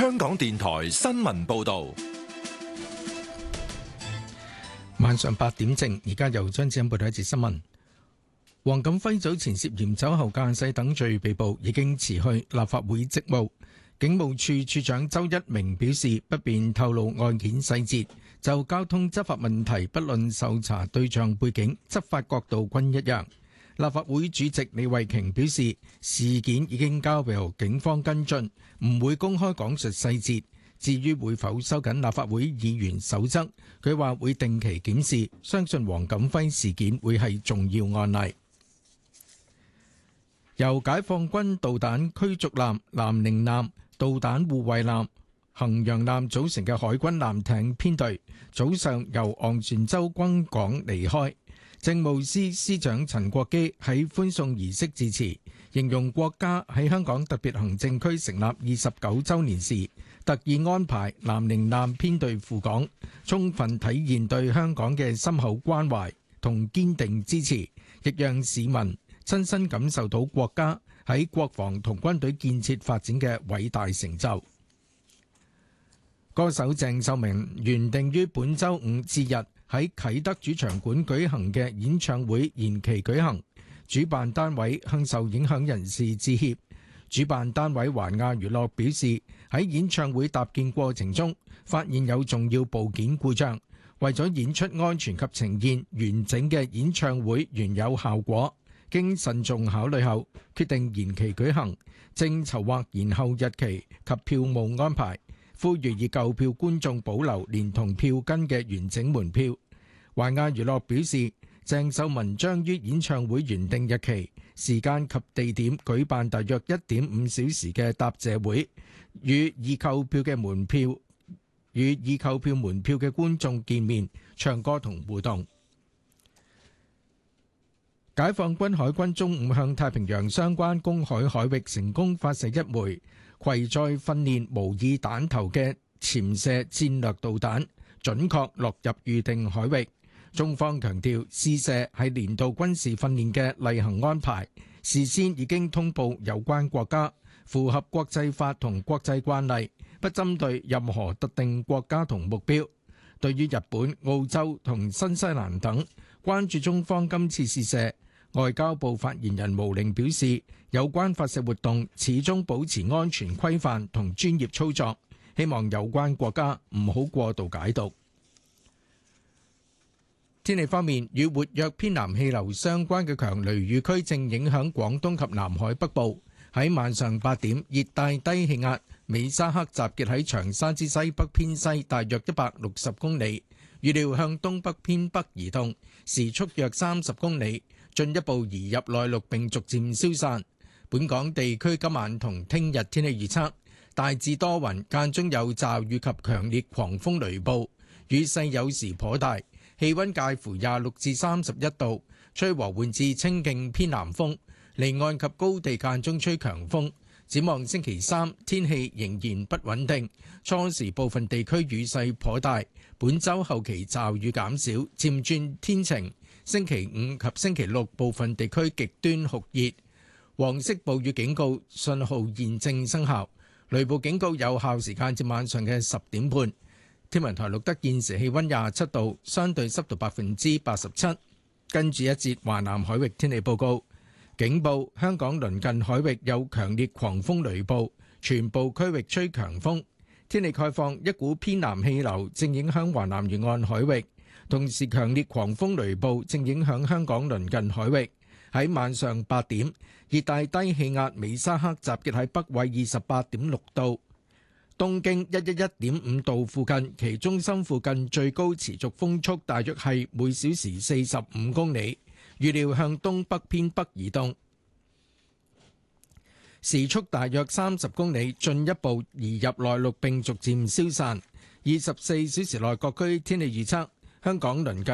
香港電台新聞報道。 晚上8點正，而家由張子欣報道一節新聞。黃錦輝早前涉嫌酒後駕駛等罪被捕，已經辭去立法會職務。警務處處長周一鳴表示，不便透露案件細節。就交通執法問題，不論受查對象背景、執法角度均一樣。立法會主席李慧瓊表示，事件已經交由警方跟進，唔會公開講述細節。至於會否收緊立法會議員守則，佢話會定期檢視，相信黃錦輝事件會係重要案例。由解放軍導彈驅逐艦、南寧艦、導彈護衛艦、衡陽艦組成嘅海軍艦艇編隊，早上由昂船洲軍港離開。政務司司長陳國基喺歡送儀式致辭，形容國家喺香港特別行政區成立29週年時，特意安排南寧艦編隊赴港，充分體現對香港嘅深厚關懷同堅定支持，亦讓市民親身感受到國家喺國防同軍隊建設發展嘅偉大成就。歌手鄭秀文原定於本週五至日喺啟德主場館舉行嘅演唱會延期舉行，主辦單位向受影響人士致歉。主辦單位環亞娛樂表示，喺演唱會搭建過程中發現有重要部件故障，為咗演出安全及呈現完整嘅演唱會原有效果，經慎重考慮後決定延期舉行，正籌劃延後日期及票務安排。呼籲以購票觀眾保留連同票根嘅完整門票。環亞娛樂表示，鄭秀文將於演唱會原定日期、時間及地點舉辦大約1.5小時嘅答謝會，與已購票門票嘅觀眾見面、唱歌同互動。解放軍海軍中午向太平洋相關公海海域成功發射一枚攜載訓練模擬彈頭嘅潛射戰略導彈，準確落入預定海域。中方強調，試射係年度軍事訓練嘅例行安排，事先已經通報有關國家，符合國際法同國際慣例，不針對任何特定國家同目標。對於日本、澳洲同新西蘭等關注中方今次試射，外交部發言人毛寧表示，有關發射活動始終保持安全規範同專業操作，希望有關國家唔好過度解讀。天氣方面，與活躍偏南氣流相關嘅強雷雨區正影響廣東及南海北部。喺晚上8點，熱帶低氣壓美沙克集結喺長沙之西北偏西大約160公里，預料向東北偏北移動，時速約30公里，進一步移入內陸並逐漸消散。本港地區今晚同聽日天氣預測，大致多雲，間中有驟雨及強烈狂風雷暴，雨勢有時頗大，氣溫介乎26至31度，吹和緩至清勁偏南風，離岸及高地間中吹強風。展望星期三，天氣仍然不穩定，初時部分地區雨勢頗大，本週後期驟雨減少，漸轉天晴。星期五及星期六部分地區極端酷熱，黃色暴雨警告信號現正生效，雷暴警告有效時間至晚上嘅10點半。天文台錄得現時氣溫27度，相對濕度87%。跟住一節華南海域天氣報告，警報：香港鄰近海域有強烈狂風雷暴，全部區域吹強風。天氣概況：一股偏南氣流正影響華南沿岸海域。同時，強烈狂風雷暴正影響香港鄰近海域。喺晚上8點，熱帶低氣壓美沙克集結喺北緯28.6度、東經111.5度附近，其中心附近最高持續風速大約係每小時45公里，預料向東北偏北移動，時速大約30公里，進一步移入內陸並逐漸消散。24小時內各區天氣預測。香港鄰近